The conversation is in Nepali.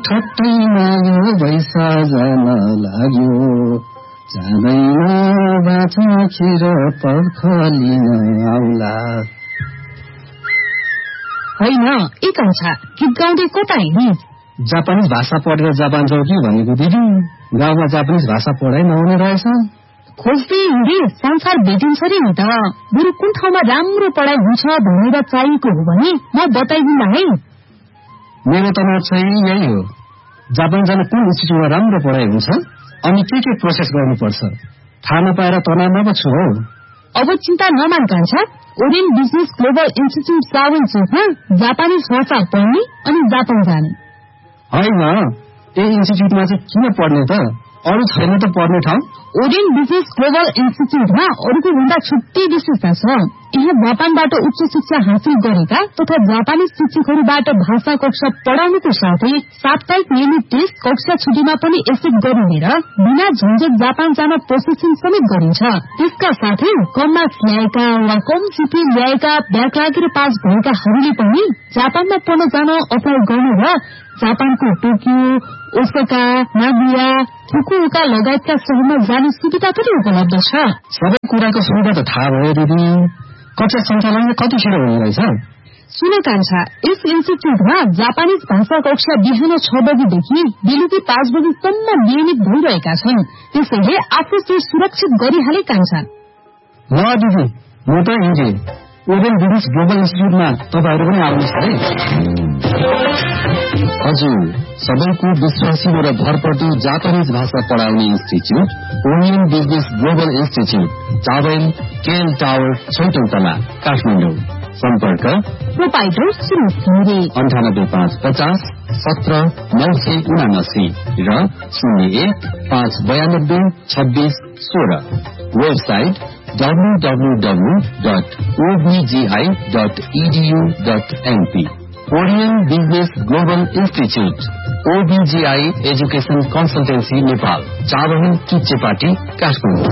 छट्टैमा यो बैसा जान लाग्यो जाँदैन बाँचेर पर्खलिन आउला होइन ए कान्छा गीत गाउँदै कता हिँड्ने जापानिज भाषा पढेर जापान जाऊ कि भनेको दिदी गाउँमा जापानिज भाषा पढाइ नहुने रहेछ खोज्दै हिँडे संसार भेटिन्छ रे नि त बरु कुन ठाउँमा राम्रो पढाइ हुन्छ भनेर चाहिएको हो भने म बताइदिन्ला है मेरो त चाहिँ यही हो जापान जान कुन इन्स्टिट्युटमा राम्रो पढाइ हुन्छ अनि के प्रोसेस गर्नुपर्छ थाहा नपाएर तनावमा पो छु हौ अब चिन्ता नमान कान्छा Orion business global institute सावनचोकमा Japanese भाषा पढ्ने अनि जापान जाने होइन यही इन्स्टिट्युटमा चाहिँ किन पढ्ने त अरू छैन त पढ्ने ठाउँ ओरियन बिजनेस ग्लोबल इन्स्टिट्युटमा अरूको भन्दा छुट्टै विशेषता छ यहाँ जापानबाट उच्च शिक्षा हासिल गरेका तथा जापानिज शिक्षकहरूबाट भाषा कक्षा पढाउनुको साथै साप्ताहिक नियमित टेस्ट कक्षा छुट्टीमा पनि एक्सेप्ट गरिने र बिना झन्झट जापान जान प्रोसेसिङ समेत गरिन्छ त्यसका साथै कम मार्क्स ल्याएका वा कम सिपी ल्याएका ब्याक लागेर पास भएकाहरूले पनि जापानमा पढ्न जान अप्लाई गर्नु र जापानको टोकियो ओसाका नागोया फुकुओका लगायतका शहरमा जाने सुविधा पनि उपलब्ध छ सबै कुराको सुविधा त थाहा भयो दिदी कक्षा सञ्चालन कति छिटो हुने रहेछ सुन कान्छा यस इन्स्टिट्युटमा जापानिज भाषा कक्षा बिहान 6 बजेदेखि बेलुकी 5 बजेसम्म नियमित भइरहेका छन् त्यसैले आफू चाहिँ सुरक्षित गरिहाले कान्छा ल दिदी म त हिँडे ओरियन बिजनेस ग्लोबल इन्स्टिट्युटमा तपाईहरु पनि आउनुहोस् है हजुर सबैको विश्वासिलो र भरपर्दो जापानिज भाषा पढाउने institute Orion business global institute चावल केएल टावर 6औं तला काठमाडौँ सम्पर्क प्रोपाइटर सुरेश घिमिरे 98550 17 979 र 01-592-26-16 website www.obgi.edu.np Korean Business Global Institute OBGI Education Consultancy Nepal चावल किच्चेपाटी काठमाडौँ